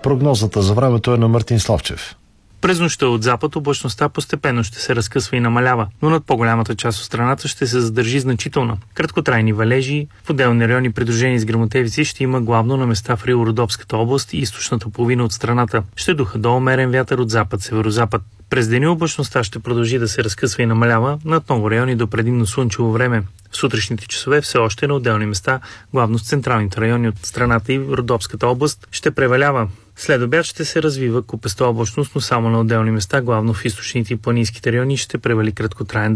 Прогнозата за времето е на Мартин Славчев. През нощта от запад облачността постепенно ще се разкъсва и намалява, но над по-голямата част от страната ще се задържи значително. Краткотрайни валежи в отделни райони, придружени с гръмотевици, ще има главно на места в Рило-Родопската област и източната половина от страната. Ще духа до умерен вятър от запад-северозапад. През деня облачността ще продължи да се разкъсва и намалява над много райони до предимно слънчево време. В сутрешните часове все още на отделни места, главно с централните райони от страната и в Родопската област, ще превалява. След обяд ще се развива купеста облачност, но само на отделни места, главно в източните и планинските райони, ще превали краткотраен